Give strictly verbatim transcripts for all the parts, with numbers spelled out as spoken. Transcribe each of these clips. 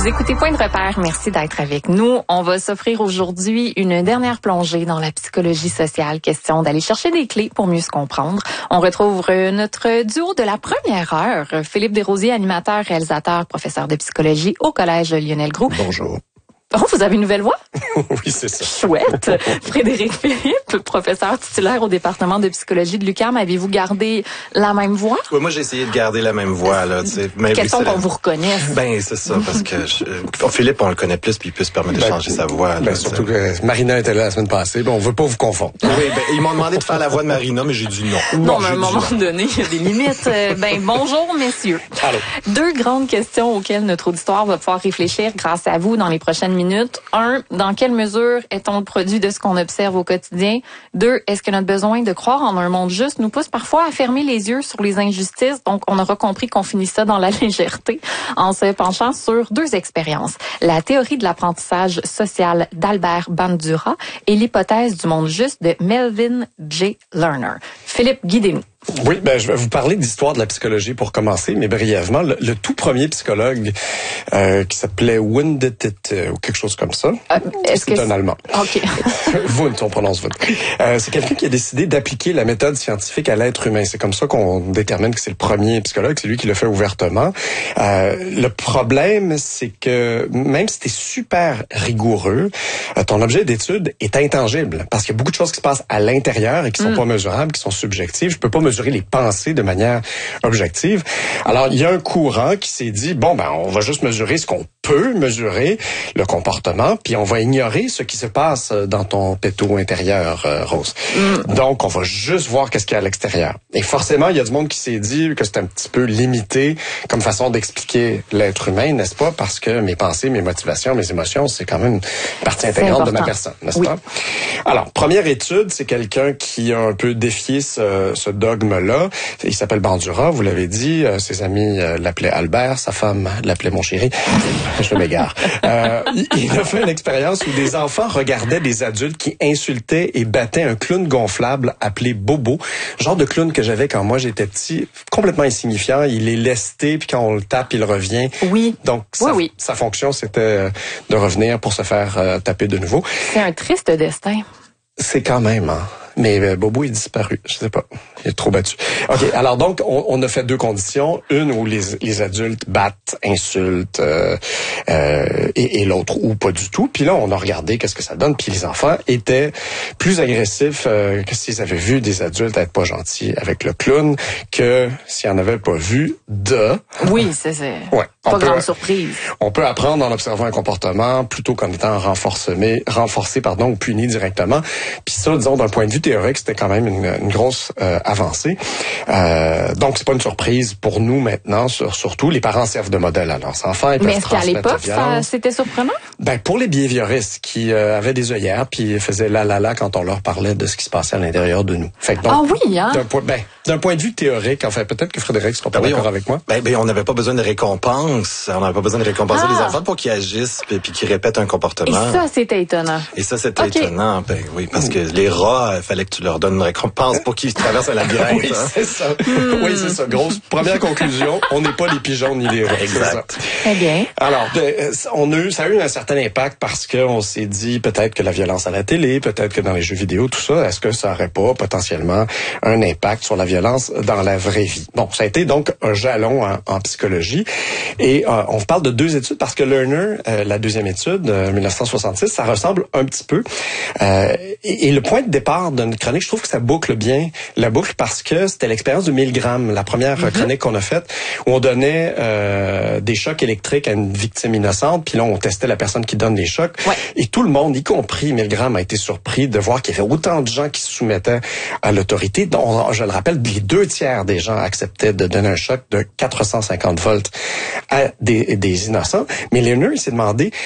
Vous écoutez Point de repère. Merci d'être avec nous. On va s'offrir aujourd'hui une dernière plongée dans la psychologie sociale. Question d'aller chercher des clés pour mieux se comprendre. On retrouve notre duo de la première heure. Philippe Desrosiers, animateur, réalisateur, professeur de psychologie au Collège Lionel Groulx. Bonjour. Oh, vous avez une nouvelle voix? Oui, c'est ça. Chouette. Frédéric Philippe, professeur titulaire au département de psychologie de l'U Q A M. Avez-vous gardé la même voix? Ouais, moi, j'ai essayé de garder la même voix, là, tu sais. Question qu'on vous reconnaisse. Ben, c'est ça, parce que je, Philippe, on le connaît plus, puis il peut se permettre de ben, changer sa voix. Ben, là, surtout que Marina était là la semaine passée, ben, on veut pas vous confondre. Oui, ben, ils m'ont demandé de faire la voix de Marina, mais j'ai dit non. Non, non mais à un moment non. donné, il y a des limites. Ben, bonjour, messieurs. Allô. Deux grandes questions auxquelles notre auditoire va pouvoir réfléchir grâce à vous dans les prochaines minutes. Un, dans quelle mesure est-on le produit de ce qu'on observe au quotidien? Deux, est-ce que notre besoin de croire en un monde juste nous pousse parfois à fermer les yeux sur les injustices? Donc, on aura compris qu'on finit ça dans la légèreté en se penchant sur deux expériences. La théorie de l'apprentissage social d'Albert Bandura et l'hypothèse du monde juste de Melvin J. Lerner. Philippe, guidez-nous. Oui, ben je vais vous parler d'histoire de la psychologie pour commencer, mais brièvement. Le, le tout premier psychologue euh, qui s'appelait Wundt euh, ou quelque chose comme ça. Euh, est-ce c'est que un Allemand. OK. Wundt, on prononce Wundt. Euh, c'est quelqu'un qui a décidé d'appliquer la méthode scientifique à l'être humain. C'est comme ça qu'on détermine que c'est le premier psychologue. C'est lui qui le fait ouvertement. Euh, le problème, c'est que même si t'es super rigoureux, euh, ton objet d'étude est intangible parce qu'il y a beaucoup de choses qui se passent à l'intérieur et qui sont mm. pas mesurables, qui sont subjectives. Je peux pas mesurer les pensées de manière objective. Alors, il y a un courant qui s'est dit, bon, ben, on va juste mesurer ce qu'on peut mesurer, le comportement, puis on va ignorer ce qui se passe dans ton péto intérieur, euh, Rose. Mm. Donc, on va juste voir qu'est-ce qu'il y a à l'extérieur. Et forcément, il y a du monde qui s'est dit que c'est un petit peu limité comme façon d'expliquer l'être humain, n'est-ce pas? Parce que mes pensées, mes motivations, mes émotions, c'est quand même une partie intégrante de ma personne, n'est-ce oui. pas? Alors, première étude, c'est quelqu'un qui a un peu défié ce, ce dogme là. Il s'appelle Bandura, vous l'avez dit. Euh, ses amis euh, l'appelaient Albert, sa femme l'appelait mon chéri. Je m'égare. Euh, il a fait une expérience où des enfants regardaient des adultes qui insultaient et battaient un clown gonflable appelé Bobo. Genre de clown que j'avais quand moi j'étais petit, complètement insignifiant. Il est lesté, puis quand on le tape, il revient. Oui. Donc, sa, oui, oui. sa fonction, c'était de revenir pour se faire euh, taper de nouveau. C'est un triste destin. C'est quand même, hein. Mais euh, Bobo est disparu, je sais pas, il est trop battu. OK, alors donc, on, on a fait deux conditions. Une où les, les adultes battent, insultent, euh, euh, et, et l'autre où pas du tout. Puis là, on a regardé qu'est-ce que ça donne. Puis les enfants étaient plus agressifs euh, que s'ils avaient vu des adultes être pas gentils avec le clown que s'ils en avaient pas vu de... Oui, c'est... c'est... Ouais. Pas peut, grande surprise. On peut apprendre en observant un comportement plutôt qu'en étant renforcé, renforcé pardon, ou puni directement. Puis ça, disons, d'un point de vue théorique, c'était quand même une, une grosse euh, avancée. Euh, donc, c'est pas une surprise pour nous maintenant, sur, surtout les parents servent de modèle à leurs enfants. Ils Mais est-ce qu'à l'époque, ça, c'était surprenant? Ben, pour les behavioristes qui euh, avaient des œillères puis faisaient la la la quand on leur parlait de ce qui se passait à l'intérieur de nous. Fait que donc, ah oui, hein? D'un point, ben, d'un point de vue théorique, en fait, peut-être que Frédéric sera pas ben d'accord oui, on, avec moi. Ben, ben on n'avait pas besoin de récompense. On n'avait pas besoin de récompenser ah. les enfants pour qu'ils agissent puis, puis qu'ils répètent un comportement. Et ça, c'était étonnant. Et ça, c'était okay. étonnant. Ben oui, parce que les rats, il fallait que tu leur donnes une récompense pour qu'ils traversent un labyrinthe. Oui, hein. c'est ça. Mm. Oui, c'est ça. Grosse première conclusion, on n'est pas les pigeons ni les rats. Exact. Très bien. Alors, de, on a eu, ça a eu un certain impact parce qu'on s'est dit peut-être que la violence à la télé, peut-être que dans les jeux vidéo, tout ça, est-ce que ça aurait pas potentiellement un impact sur la violence dans la vraie vie? Bon, ça a été donc un jalon en, en psychologie. Et euh, on parle de deux études parce que Lerner, euh, la deuxième étude, euh, dix-neuf cent soixante-six, ça ressemble un petit peu. Euh, et, et le point de départ de notre chronique, je trouve que ça boucle bien la boucle parce que c'était l'expérience de Milgram, la première mm-hmm. chronique qu'on a faite, où on donnait euh, des chocs électriques à une victime innocente, puis là, on testait la personne qui donne les chocs. Ouais. Et tout le monde, y compris Milgram, a été surpris de voir qu'il y avait autant de gens qui se soumettaient à l'autorité, dont, je le rappelle, les deux tiers des gens acceptaient de donner un choc de quatre cent cinquante volts à des, des innocents. Mais Lerner, il s'est demandé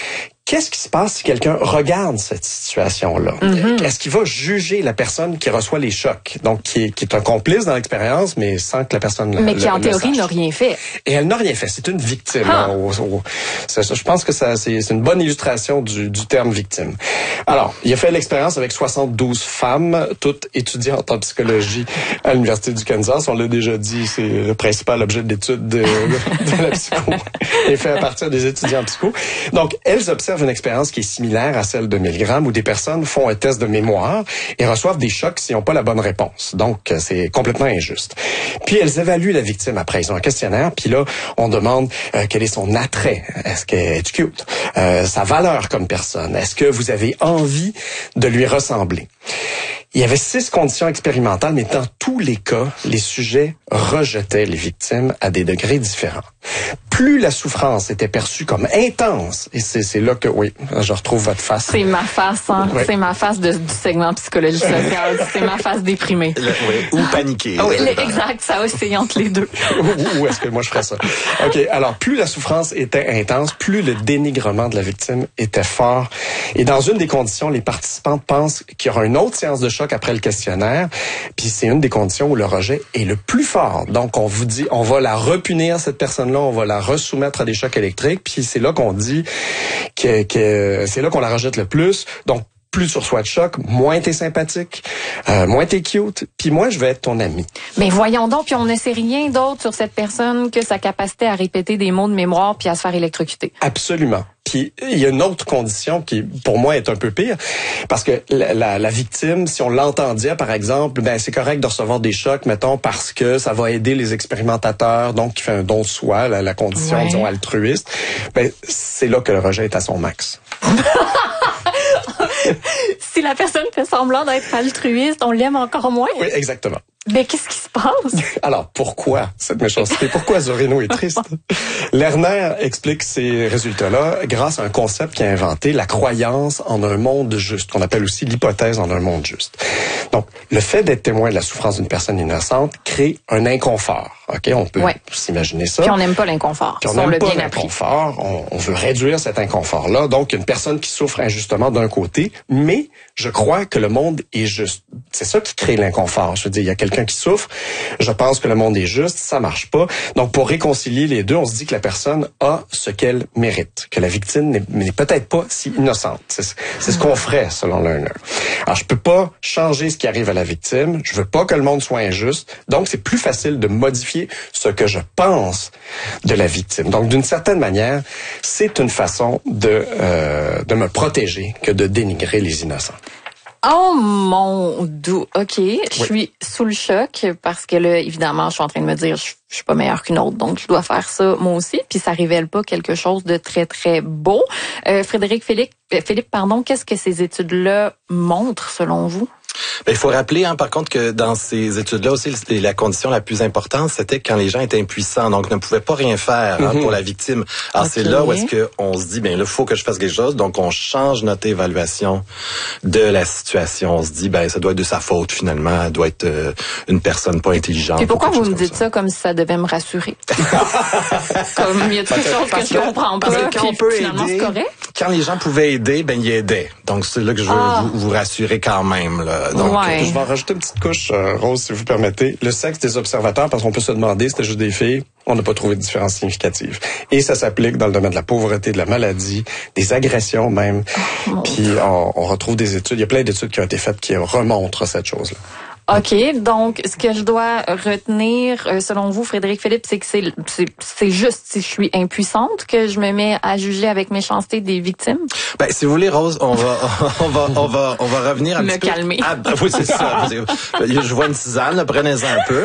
Qu'est-ce qui se passe si quelqu'un regarde cette situation-là? Mm-hmm. Est-ce qu'il va juger la personne qui reçoit les chocs? Donc, qui est, qui est un complice dans l'expérience, mais sans que la personne Mais le, qui, en le théorie, sache. n'a rien fait. Et elle n'a rien fait. C'est une victime. Ah. Au, au, ça, je pense que ça, c'est, c'est une bonne illustration du, du terme victime. Alors, il a fait l'expérience avec soixante-douze femmes, toutes étudiantes en psychologie à l'Université du Kansas. On l'a déjà dit, c'est le principal objet d'étude de, de la psycho. Il est fait à partir des étudiants en psycho. Donc, elles observent une expérience qui est similaire à celle de Milgram, où des personnes font un test de mémoire et reçoivent des chocs s'ils n'ont pas la bonne réponse. Donc, c'est complètement injuste. Puis, elles évaluent la victime après. Ils ont un questionnaire, puis là, on demande euh, quel est son attrait. Est-ce qu'elle est cute? Euh, sa valeur comme personne. Est-ce que vous avez envie de lui ressembler? Il y avait six conditions expérimentales, mais dans tous les cas, les sujets rejetaient les victimes à des degrés différents. Plus la souffrance était perçue comme intense, et c'est, c'est là que, oui, je retrouve votre face. C'est ma face, hein? Oui. C'est ma face de, du segment psychologie sociale. C'est ma face déprimée. Le, oui, ou paniqué. Ah oui, le, exact, ça oscille entre les deux. Où est-ce que moi je ferais ça? OK, alors plus la souffrance était intense, plus le dénigrement de la victime était fort. Et dans une des conditions, les participantes pensent qu'il y aura une autre séance de choc après le questionnaire, puis c'est une des conditions où le rejet est le plus fort. Donc on vous dit, on va la repunir, cette personne-là, on va la resoumettre à des chocs électriques, puis c'est là qu'on dit que, que c'est là qu'on la rejette le plus. Donc plus tu reçois de choc, moins t'es sympathique, euh, moins t'es cute, puis moi, je vais être ton ami. Mais voyons donc, puis on ne sait rien d'autre sur cette personne que sa capacité à répéter des mots de mémoire puis à se faire électrocuter. Absolument. Puis il y a une autre condition qui, pour moi, est un peu pire, parce que la, la, la victime, si on l'entend dire, par exemple, ben c'est correct de recevoir des chocs, mettons, parce que ça va aider les expérimentateurs, donc qui fait un don de soi, la, la condition, ouais. disons, altruiste, ben c'est là que le rejet est à son max. Si la personne fait semblant d'être altruiste, on l'aime encore moins? Oui, exactement. Mais qu'est-ce qui se passe? Alors, pourquoi cette méchanceté? Pourquoi Zorino est triste? Lerner explique ces résultats-là grâce à un concept qu'il a inventé, la croyance en un monde juste, qu'on appelle aussi l'hypothèse en un monde juste. Donc, le fait d'être témoin de la souffrance d'une personne innocente crée un inconfort. OK? On peut ouais. s'imaginer ça. Puis on n'aime pas l'inconfort. Puis on n'aime pas l'inconfort. On, on veut réduire cet inconfort-là. Donc, une personne qui souffre injustement d'un côté, mais je crois que le monde est juste. C'est ça qui crée l'inconfort. Je veux dire, il y a quelqu'un qui souffre, je pense que le monde est juste, ça marche pas. Donc, pour réconcilier les deux, on se dit que la personne a ce qu'elle mérite, que la victime n'est, n'est peut-être pas si innocente. C'est, c'est ce qu'on ferait, selon Lerner. Alors, je peux pas changer ce qui arrive à la victime, je veux pas que le monde soit injuste, donc c'est plus facile de modifier ce que je pense de la victime. Donc, d'une certaine manière, c'est une façon de, euh, de me protéger que de dénigrer les innocents. Oh mon doux, ok, je oui. suis sous le choc parce que là, évidemment, je suis en train de me dire, je, je suis pas meilleure qu'une autre, donc je dois faire ça moi aussi, puis ça révèle pas quelque chose de très très beau. Euh, Frédéric Philippe, Philippe, pardon, qu'est-ce que ces études-là montrent selon vous? Ben, il faut rappeler, hein, par contre, que dans ces études-là aussi, la condition la plus importante, c'était quand les gens étaient impuissants, donc ne pouvaient pas rien faire hein, mm-hmm. pour la victime. Alors, okay. c'est là où est-ce qu'on se dit, ben là, il faut que je fasse quelque chose, donc on change notre évaluation de la situation. On se dit, ben ça doit être de sa faute, finalement, elle doit être euh, une personne pas intelligente. Et pourquoi vous me dites ça. ça comme si ça devait me rassurer? Comme il y a quelque chose que je comprends pas, puis finalement c'est correct? Quand les gens pouvaient aider, ben ils aidaient. Donc, c'est là que je veux ah. vous, vous rassurer quand même, là. Donc, ouais. je vais en rajouter une petite couche, euh, Rose, si vous permettez. Le sexe des observateurs, parce qu'on peut se demander, c'était juste des filles, on n'a pas trouvé de différence significative. Et ça s'applique dans le domaine de la pauvreté, de la maladie, des agressions même. Oh, Puis on, on retrouve des études, il y a plein d'études qui ont été faites qui remontrent cette chose-là. OK, donc ce que je dois retenir, selon vous, Frédéric Philippe, c'est que c'est, c'est, c'est juste si je suis impuissante que je me mets à juger avec méchanceté des victimes? Ben, si vous voulez, Rose, on va, on va, on va, on va revenir un me petit calmer. peu. Ah, oui, c'est ça. Je vois une tisane, là, prenez-en un peu.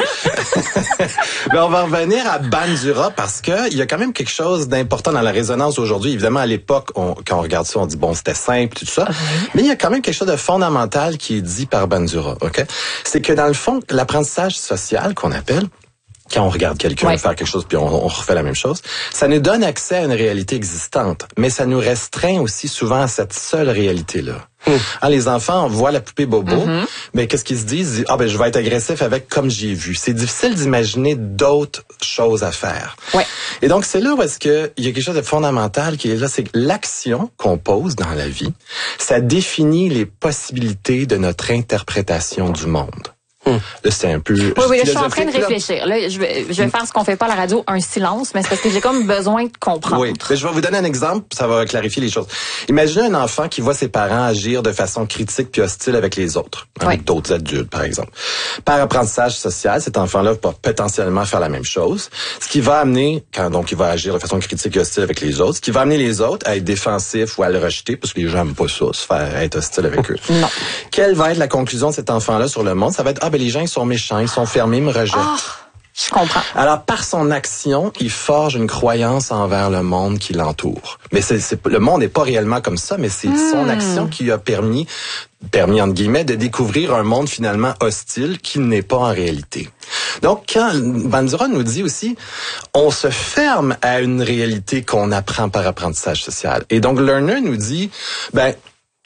Mais on va revenir à Bandura parce que il y a quand même quelque chose d'important dans la résonance aujourd'hui. Évidemment, à l'époque, on, quand on regarde ça, on dit bon, c'était simple, tout ça. Okay. Mais il y a quand même quelque chose de fondamental qui est dit par Bandura, OK? C'est que dans le fond, l'apprentissage social qu'on appelle, quand on regarde quelqu'un ouais. faire quelque chose puis on, on refait la même chose, ça nous donne accès à une réalité existante, mais ça nous restreint aussi souvent à cette seule réalité-là. Mmh. Hein, les enfants voient la poupée Bobo, mm-hmm. mais qu'est-ce qu'ils se disent? Ah ben je vais être agressif avec comme j'ai vu. C'est difficile d'imaginer d'autres choses à faire. Ouais. Et donc c'est là où est-ce que il y a quelque chose de fondamental qui est là, c'est que l'action qu'on pose dans la vie, ça définit les possibilités de notre interprétation du monde. Hum. Là, c'est un peu... Oui, oui, là, je suis en train de réfléchir. Là, je vais, je vais faire ce qu'on fait pas à la radio, un silence, mais c'est parce que j'ai comme besoin de comprendre. Oui, mais je vais vous donner un exemple, ça va clarifier les choses. Imaginez un enfant qui voit ses parents agir de façon critique puis hostile avec les autres, oui. avec d'autres adultes, par exemple. Par apprentissage social, cet enfant-là va potentiellement faire la même chose, ce qui va amener, quand donc il va agir de façon critique et hostile avec les autres, ce qui va amener les autres à être défensifs ou à le rejeter, parce que les gens n'aiment pas ça, se faire être hostile avec eux. Non. Quelle va être la conclusion de cet enfant-là sur le monde? Ça va être, ah, ben les gens, ils sont méchants, ils sont fermés, ils me rejettent. Ah, je comprends. Alors, par son action, il forge une croyance envers le monde qui l'entoure. Mais c'est, c'est, le monde n'est pas réellement comme ça, mais c'est mmh. son action qui a permis, permis entre guillemets, de découvrir un monde finalement hostile qui n'est pas en réalité. Donc, quand Bandura nous dit aussi, on se ferme à une réalité qu'on apprend par apprentissage social. Et donc, Lerner nous dit, ben,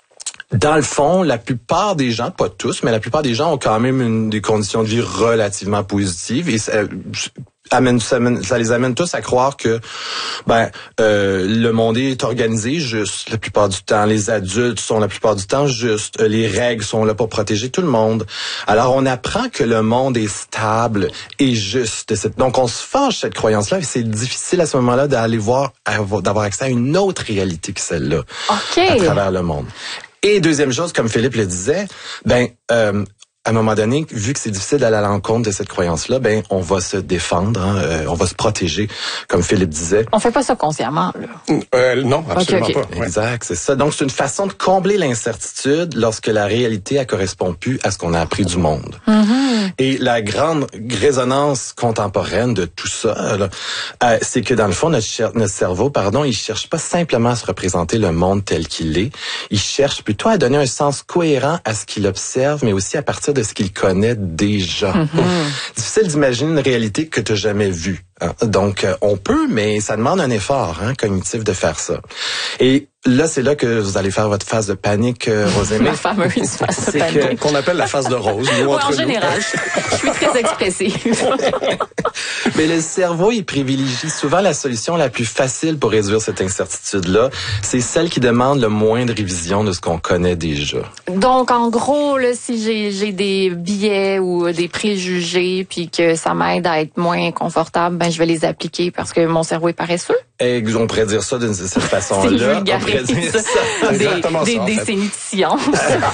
dans le fond, la plupart des gens, pas tous, mais la plupart des gens ont quand même une, des conditions de vie relativement positives et ça, amène, ça, amène, ça les amène tous à croire que ben euh, le monde est organisé juste la plupart du temps. Les adultes sont la plupart du temps justes. Les règles sont là pour protéger tout le monde. Alors, on apprend que le monde est stable et juste. Donc, on se forge cette croyance-là et c'est difficile à ce moment-là d'aller voir, d'avoir accès à une autre réalité que celle-là okay. à travers le monde. Et deuxième chose, comme Philippe le disait, ben euh, à un moment donné, vu que c'est difficile d'aller à l'encontre de cette croyance-là, ben on va se défendre, hein, euh, on va se protéger, comme Philippe disait. On fait pas ça consciemment, là. Euh, non, absolument okay, okay. pas. Exact, c'est ça. Donc c'est une façon de combler l'incertitude lorsque la réalité elle correspond plus à ce qu'on a appris du monde. Mm-hmm. Et la grande résonance contemporaine de tout ça, là, euh, c'est que dans le fond notre, cher- notre cerveau, pardon, il cherche pas simplement à se représenter le monde tel qu'il est, il cherche plutôt à donner un sens cohérent à ce qu'il observe, mais aussi à partir de ce qu'il connaît déjà. Mm-hmm. Difficile d'imaginer une réalité que tu n'as jamais vue. Hein? Donc, euh, on peut, mais ça demande un effort hein, cognitif de faire ça. Et là, c'est là que vous allez faire votre phase de panique, euh, Rosemée. La fameuse phase de panique. Que, qu'on appelle la phase de rose. Nous, ouais, entre en nous. général, je suis très expressive. Mais le cerveau, il privilégie souvent la solution la plus facile pour réduire cette incertitude-là. C'est celle qui demande le moins de révision de ce qu'on connaît déjà. Donc, en gros, là, si j'ai, j'ai des biais ou des préjugés puis que ça m'aide à être moins confortable, ben, je vais les appliquer parce que mon cerveau est paresseux. Et on pourrait dire ça d'une cette façon-là. C'est on pourrait dire ça. Des, Exactement des ça, en décennies fait. de science.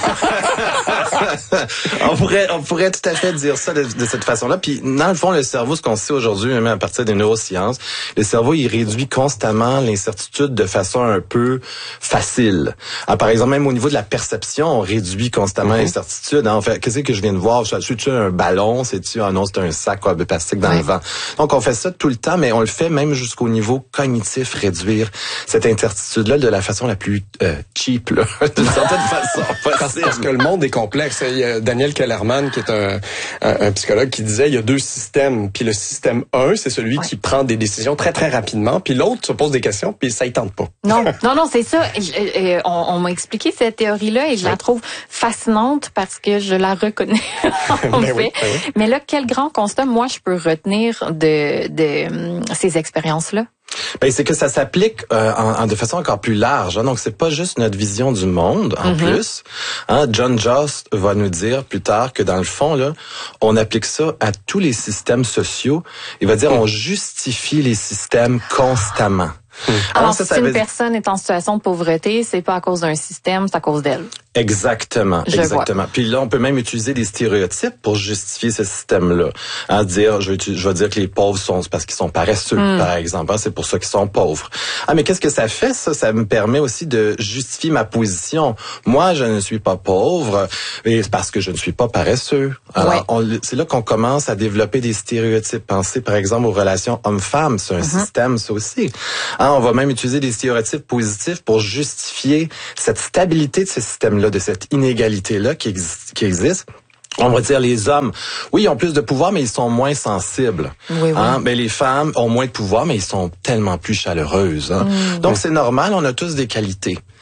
on pourrait, on pourrait tout à fait dire ça de, de cette façon-là. Puis, dans le fond, le cerveau, ce qu'on sait aujourd'hui, même à partir des neurosciences, le cerveau, il réduit constamment l'incertitude de façon un peu facile. Alors, par exemple, même au niveau de la perception, on réduit constamment mm-hmm. l'incertitude. En fait, qu'est-ce que je viens de voir? C'est-tu un ballon? C'est-tu, ah non, c'est un sac quoi, de plastique dans oui. le vent. Donc, on fait ça tout le temps, mais on le fait même jusqu'au niveau cognitif, réduire cette incertitude-là de la façon la plus euh, cheap, là, d'une certaine façon. Parce, parce que le monde est complexe. Il y a Daniel Kellerman, qui est un, un, un psychologue, qui disait il y a deux systèmes. Puis le système un, c'est celui ouais. qui prend des décisions très, très rapidement. Puis l'autre se pose des questions, puis ça ne tente pas. Non, non, non, c'est ça. Je, on, on m'a expliqué cette théorie-là et je oui. la trouve fascinante parce que je la reconnais, en ben fait. Oui, ben oui. Mais là, quel grand constat, moi, je peux retenir de, de ces expériences-là? Ben c'est que ça s'applique euh, en, en de façon encore plus large. Hein. Donc c'est pas juste notre vision du monde en mm-hmm. plus. Hein. John Jost va nous dire plus tard que dans le fond là, on applique ça à tous les systèmes sociaux. Il va dire mm. on justifie les systèmes constamment. Mmh. Alors, ça, si ça une veut... personne est en situation de pauvreté, c'est pas à cause d'un système, c'est à cause d'elle. Exactement, je exactement. Vois. Puis là, on peut même utiliser des stéréotypes pour justifier ce système-là. Hein, dire, je vais, je vais dire que les pauvres sont parce qu'ils sont paresseux, mmh. par exemple. Hein, c'est pour ça qu'ils sont pauvres. Ah, mais qu'est-ce que ça fait, ça? Ça me permet aussi de justifier ma position. Moi, je ne suis pas pauvre, et c'est parce que je ne suis pas paresseux. Alors, ouais. on, c'est là qu'on commence à développer des stéréotypes. Pensez, par exemple, aux relations hommes-femmes. C'est un mmh. système, ça aussi. Hein, on va même utiliser des stéréotypes positifs pour justifier cette stabilité de ce système-là, de cette inégalité-là qui, exi- qui existe. On va dire les hommes, oui, ils ont plus de pouvoir, mais ils sont moins sensibles. Oui, oui. Hein? Mais les femmes ont moins de pouvoir, mais ils sont tellement plus chaleureuses. Hein? Mmh. Donc, c'est normal, on a tous des qualités.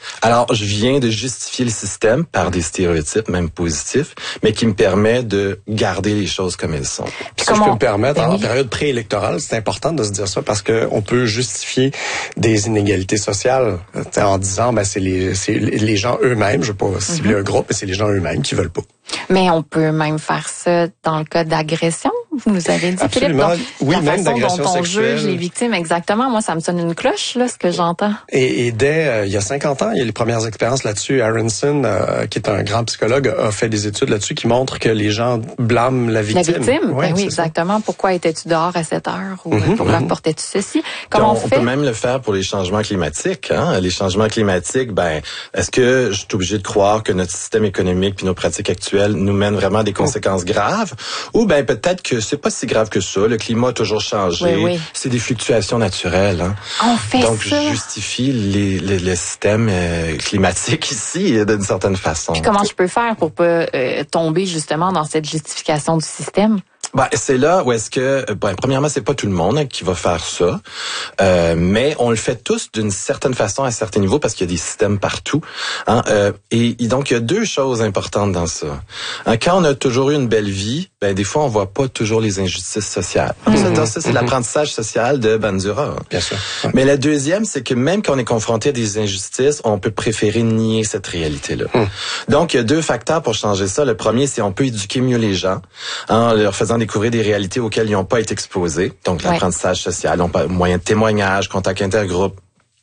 Alors, je viens de justifier le système par des stéréotypes, même positifs, mais qui me permet de garder les choses comme elles sont. Si comment... je peux me permettre, ben oui. En période préélectorale, c'est important de se dire ça parce que on peut justifier des inégalités sociales en disant, ben c'est les, c'est les gens eux-mêmes, je ne veux pas cibler mm-hmm. un groupe, mais c'est les gens eux-mêmes qui veulent pas. Mais on peut même faire ça dans le cas d'agression. Vous nous avez dit, absolument. Philippe, donc, oui, la même façon d'agression dont on sexuelle. juge les victimes, exactement. Moi, ça me sonne une cloche, là, ce que j'entends. Et, et dès euh, il y a cinquante ans, il y a les premières expériences là-dessus. Aronson, euh, qui est un grand psychologue, a fait des études là-dessus qui montrent que les gens blâment la victime. La victime, ouais, ben oui, exactement. Ça. Pourquoi étais-tu dehors à cette heure ou mm-hmm, pourquoi mm-hmm. portais-tu ceci? Comment on, on fait? On peut même le faire pour les changements climatiques. Hein? Les changements climatiques, ben, est-ce que je suis obligé de croire que notre système économique puis nos pratiques actuelles nous mènent vraiment à des conséquences graves? Ou ben peut-être que c'est pas si grave que ça. Le climat a toujours changé. Oui, oui. C'est des fluctuations naturelles. Hein? On fait Donc, ça. je justifie les, les, le système euh, climatique ici d'une certaine façon. Puis comment je peux faire pour pas euh, tomber justement dans cette justification du système? Ben, c'est là où est-ce que, ben, premièrement, c'est pas tout le monde hein, qui va faire ça, euh, mais on le fait tous d'une certaine façon à certains niveaux parce qu'il y a des systèmes partout. Hein, euh, et, et donc, il y a deux choses importantes dans ça. Hein, quand on a toujours eu une belle vie, ben des fois, on voit pas toujours les injustices sociales. Mm-hmm. Ça, ça, c'est mm-hmm. l'apprentissage social de Bandura. Bien sûr. Ouais. Mais la deuxième, c'est que même quand on est confronté à des injustices, on peut préférer nier cette réalité-là. Mm. Donc, il y a deux facteurs pour changer ça. Le premier, c'est on peut éduquer mieux les gens en leur faisant découvrir des réalités auxquelles ils n'ont pas été exposés. Donc, l'apprentissage ouais. social, on parle moyen de témoignage, contact intergroupe,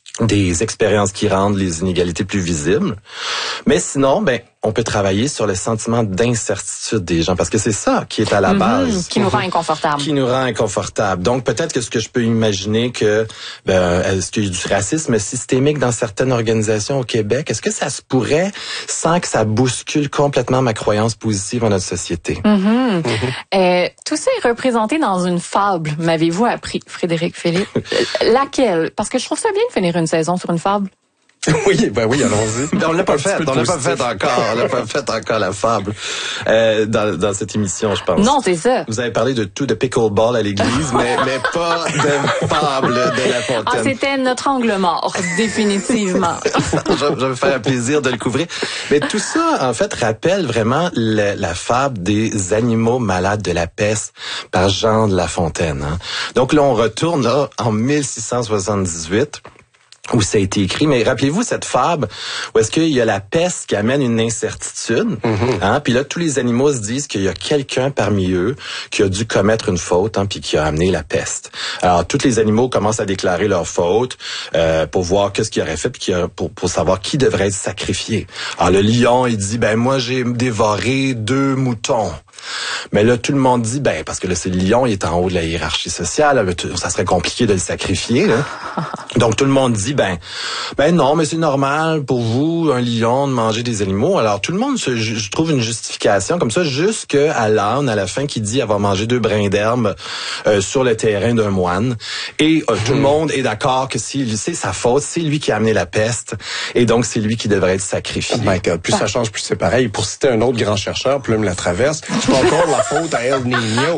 des expériences qui rendent les inégalités plus visibles. Mais sinon, ben, on peut travailler sur le sentiment d'incertitude des gens parce que c'est ça qui est à la base. Mm-hmm, qui nous rend inconfortable. Qui nous rend inconfortable. Donc, peut-être que ce que je peux imaginer que, ben, est-ce qu'il y a du racisme systémique dans certaines organisations au Québec? Est-ce que ça se pourrait sans que ça bouscule complètement ma croyance positive en notre société? Mm-hmm. Mm-hmm. Euh, tout ça est représenté dans une fable, m'avez-vous appris, Frédéric Philippe? Laquelle? Parce que je trouve ça bien de finir une saison sur une fable. Oui, ben oui, allons-y. On l'a pas fait, on l'a pas fait encore, on l'a pas fait encore la fable euh, dans, dans cette émission, je pense. Non, c'est ça. Vous avez parlé de tout, de pickleball à l'église, mais mais pas de fable de La Fontaine. Ah, c'était notre angle mort, définitivement. je, je vais me faire un plaisir de le couvrir. Mais tout ça, en fait, rappelle vraiment la, la fable des animaux malades de la peste par Jean de La Fontaine. Hein. Donc là, on retourne là en mille six cent soixante-dix-huit. Où ça a été écrit. Mais rappelez-vous cette fable où est-ce qu'il y a la peste qui amène une incertitude. Mm-hmm. Hein? Puis là, tous les animaux se disent qu'il y a quelqu'un parmi eux qui a dû commettre une faute, hein, puis qui a amené la peste. Alors, tous les animaux commencent à déclarer leur faute euh, pour voir qu'est-ce qu'ils auraient fait, puis pour, pour savoir qui devrait être sacrifié. Alors, le lion, il dit, ben moi, j'ai dévoré deux moutons. Mais là, tout le monde dit, ben, parce que là, c'est le lion, il est en haut de la hiérarchie sociale, ça serait compliqué de le sacrifier, là. Donc, tout le monde dit, ben, ben non, mais c'est normal pour vous, un lion, de manger des animaux. Alors, tout le monde, se, je trouve une justification comme ça, jusqu'à l'âne, à la fin, qui dit avoir mangé deux brins d'herbe euh, sur le terrain d'un moine. Et euh, tout le monde est d'accord que si, c'est sa faute, c'est lui qui a amené la peste, et donc c'est lui qui devrait être sacrifié. Oh my God, plus ça change, plus c'est pareil. Pour citer un autre grand chercheur, Plume la Traverse, c'est encore la faute à El Niño.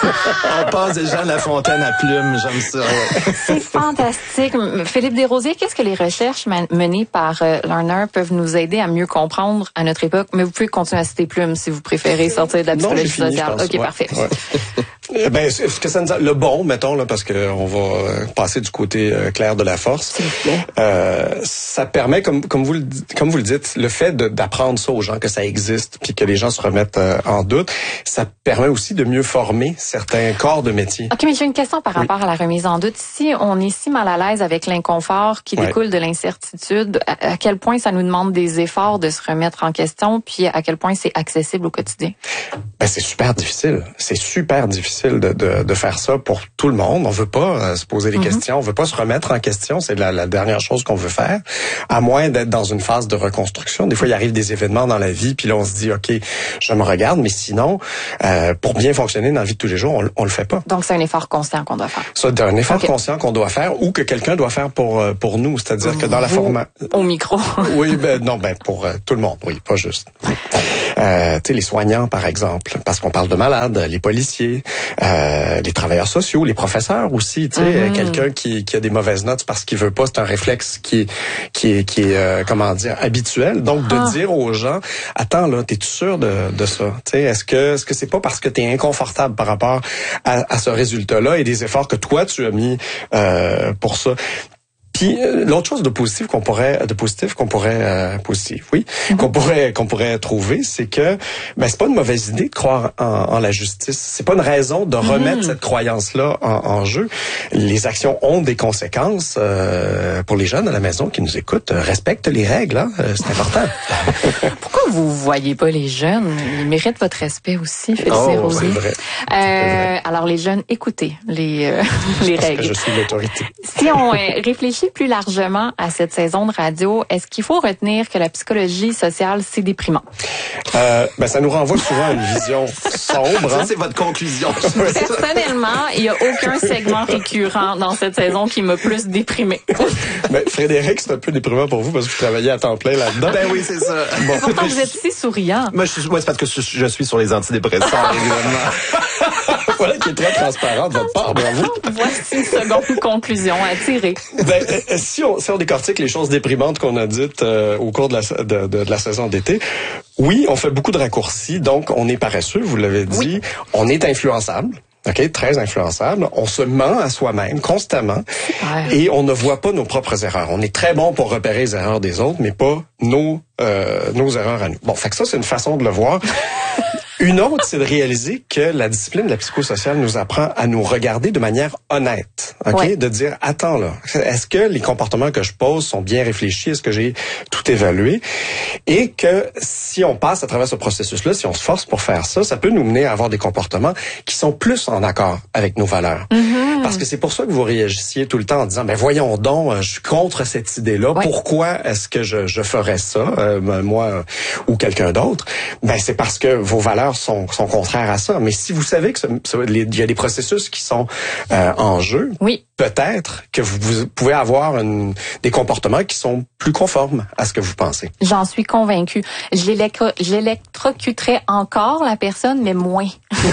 On passe des gens de La Fontaine à Plume, j'aime ça. C'est fantastique. Philippe Desrosiers, qu'est-ce que les recherches menées par euh, Lerner peuvent nous aider à mieux comprendre à notre époque? Mais vous pouvez continuer à citer Plume si vous préférez sortir de la psychologie non, fini, sociale. OK, ouais, parfait. Ouais. Ben, ce que ça nous a, le bon, mettons, là, parce que on va passer du côté euh, clair de la force. S'il vous plaît. Euh, ça permet, comme, comme vous le, comme vous le dites, le fait de, d'apprendre ça aux gens, que ça existe, puis que les gens se remettent euh, en doute, ça permet aussi de mieux former certains corps de métier. OK, mais j'ai une question par rapport oui. à la remise en doute. Si on est si mal à l'aise avec l'inconfort qui ouais. découle de l'incertitude, à, à quel point ça nous demande des efforts de se remettre en question, puis à quel point c'est accessible au quotidien? Ben, c'est super difficile. C'est super difficile de, de, de faire ça pour tout le monde. On veut pas euh, se poser des mm-hmm. questions. On veut pas se remettre en question. C'est la, la dernière chose qu'on veut faire, à moins d'être dans une phase de reconstruction. Des fois, il arrive des événements dans la vie, puis là, on se dit, OK, je me regarde, mais sinon, euh, pour bien fonctionner dans la vie de tous les jours, on, on le fait pas. Donc, c'est un effort conscient qu'on doit faire. C'est un effort okay. conscient qu'on doit faire ou que quelqu'un doit faire pour pour nous. C'est-à-dire que dans la forme... Au micro. Oui, ben non, ben pour euh, tout le monde. Oui, pas juste. Euh, tu sais, les soignants, par exemple, parce qu'on parle de malades, les policiers, euh, les travailleurs sociaux, les professeurs aussi. Tu sais, mm-hmm. quelqu'un qui, qui a des mauvaises notes parce qu'il veut pas, c'est un réflexe qui, qui est, qui est euh, comment dire, habituel. Donc, de ah. dire aux gens, attends là, t'es-tu sûr de, de ça? Tu sais, est-ce que, est-ce que c'est pas parce que t'es inconfortable par rapport à, à ce résultat-là et des efforts que toi tu as mis euh, pour ça? Puis euh, l'autre chose de positif qu'on pourrait de positif qu'on pourrait euh, positif oui mm-hmm. qu'on pourrait qu'on pourrait trouver, c'est que ben c'est pas une mauvaise idée de croire en, en la justice. C'est pas une raison de remettre mm-hmm. cette croyance-là en, en jeu. Les actions ont des conséquences euh, pour les jeunes à la maison qui nous écoutent. Respectent les règles, hein? euh, c'est important. Pourquoi vous voyez pas les jeunes? Ils méritent votre respect aussi, Félicien oh, Rosier. C'est vrai. Euh, c'est vrai. Alors les jeunes, écoutez les euh, les Parce règles. Que je suis l'autorité. Si on euh, réfléchit plus largement à cette saison de radio, est-ce qu'il faut retenir que la psychologie sociale, c'est déprimant? Euh, ben, ça nous renvoie souvent à une vision sombre. Ça, hein? c'est votre conclusion. Personnellement, il n'y a aucun segment récurrent dans cette saison qui m'a plus déprimé. Ben, Frédéric, c'est un peu déprimant pour vous parce que vous travaillez à temps plein là-dedans. Ben oui, c'est ça. Bon. Pourtant, vous êtes si souriant. Moi, je, moi, c'est parce que je, je suis sur les antidépresseurs, évidemment. Voilà qui est très transparent de votre part, bravo. Voici une seconde conclusion à tirer. Ben, si on, si on décortique les choses déprimantes qu'on a dites euh, au cours de la, de, de, de la saison d'été, oui, on fait beaucoup de raccourcis, donc on est paresseux, vous l'avez dit, oui. On est influençable. OK, très influençable. On se ment à soi-même constamment ouais. et on ne voit pas nos propres erreurs. On est très bon pour repérer les erreurs des autres, mais pas nos euh, nos erreurs à nous. Bon, fait que ça, c'est une façon de le voir. Une autre, c'est de réaliser que la discipline de la psychosociale nous apprend à nous regarder de manière honnête, ok, ouais. de dire attends là, est-ce que les comportements que je pose sont bien réfléchis, est-ce que j'ai tout évalué, et que si on passe à travers ce processus-là, si on se force pour faire ça, ça peut nous mener à avoir des comportements qui sont plus en accord avec nos valeurs. Mm-hmm. Parce que c'est pour ça que vous réagissiez tout le temps en disant ben voyons donc, je suis contre cette idée-là, ouais. pourquoi est-ce que je, je ferais ça, euh, moi euh, ou quelqu'un d'autre? Ben c'est parce que vos valeurs Sont, sont contraires à ça. Mais si vous savez que il y a des processus qui sont euh, en jeu, oui. peut-être que vous, vous pouvez avoir une, des comportements qui sont plus conformes à ce que vous pensez. J'en suis convaincue. Je l'électro, j'électrocuterais encore la personne, mais moins.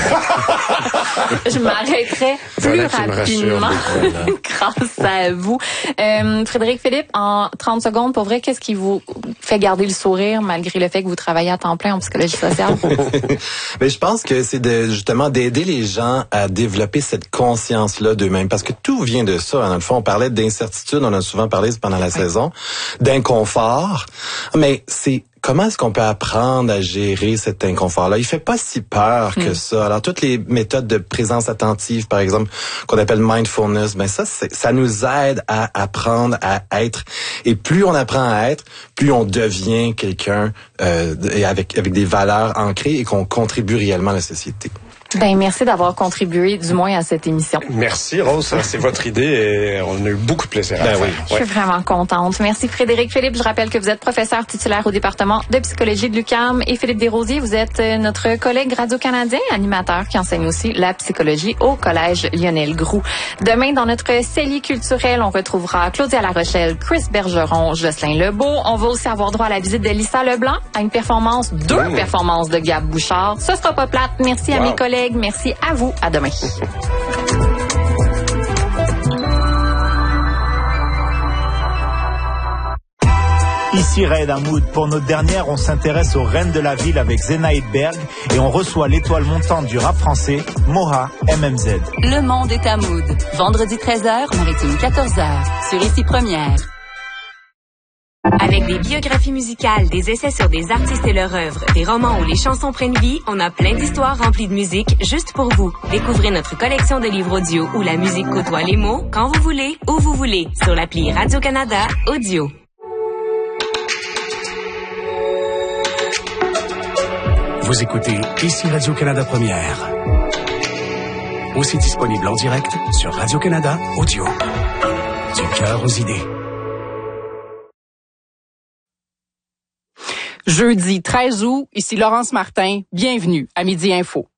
Je m'arrêterais plus voilà rapidement grâce à vous. Euh, Frédéric Philippe, en trente secondes, pour vrai, qu'est-ce qui vous fait garder le sourire malgré le fait que vous travaillez à temps plein en psychologie sociale? Mais je pense que c'est de justement d'aider les gens à développer cette conscience-là d'eux-mêmes, parce que tout vient de ça. Dans le fond, on parlait d'incertitude, on a souvent parlé pendant la oui. saison, d'inconfort, mais c'est comment est-ce qu'on peut apprendre à gérer cet inconfort-là? Il fait pas si peur que mmh. ça. Alors, toutes les méthodes de présence attentive, par exemple, qu'on appelle mindfulness, ben ça, c'est, ça nous aide à apprendre à être. Et plus on apprend à être, plus on devient quelqu'un euh, avec avec des valeurs ancrées et qu'on contribue réellement à la société. Ben merci d'avoir contribué du moins à cette émission. Merci Rose, c'est votre idée et on a eu beaucoup de plaisir à ben oui. Je suis vraiment contente. Merci Frédéric Philippe. Je rappelle que vous êtes professeur titulaire au département de psychologie de l'U Q A M et Philippe Desrosiers, vous êtes notre collègue radio-canadien, animateur qui enseigne aussi la psychologie au collège Lionel Groulx. Demain, dans notre cellier culturel, on retrouvera Claudia Larochelle, Chris Bergeron, Jocelyn Lebeau. On va aussi avoir droit à la visite de Lisa Leblanc, à une performance, deux mmh. performances de Gab Bouchard. Ce sera pas plate. Merci wow. à mes collègues. Merci à vous. À demain. Ici Raed Hamoud. Pour notre dernière, on s'intéresse aux reines de la ville avec Zenaïd Berg et on reçoit l'étoile montante du rap français, Moha M M Z. Le monde est Hamoud. Vendredi treize heures, maritime quatorze heures. Sur Ici Première. Avec des biographies musicales, des essais sur des artistes et leur œuvre, des romans où les chansons prennent vie, on a plein d'histoires remplies de musique juste pour vous. Découvrez notre collection de livres audio où la musique côtoie les mots, quand vous voulez, où vous voulez, sur l'appli Radio-Canada Audio. Vous écoutez Ici Radio-Canada Première. Aussi disponible en direct sur Radio-Canada Audio. Du cœur aux idées. Jeudi treize août, ici Laurence Martin, bienvenue à Midi Info.